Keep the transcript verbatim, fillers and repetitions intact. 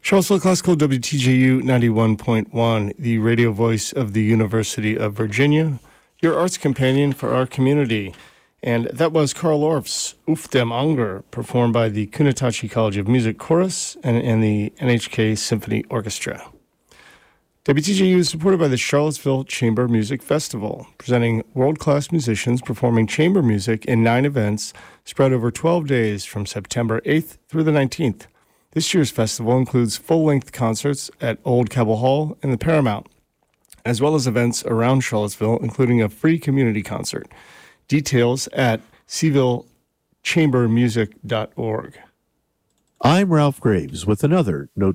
Charlottesville Classical, W T J U ninety-one point one, the radio voice of the University of Virginia, your arts companion for our community. And that was Carl Orff's Auf dem Anger, performed by the Kunitachi College of Music Chorus and, and the N H K Symphony Orchestra. W T J U is supported by the Charlottesville Chamber Music Festival, presenting world-class musicians performing chamber music in nine events spread over twelve days from September eighth through the nineteenth. This year's festival includes full-length concerts at Old Cabell Hall and the Paramount, as well as events around Charlottesville, including a free community concert. Details at c ville chamber music dot org. I'm Ralph Graves with another Note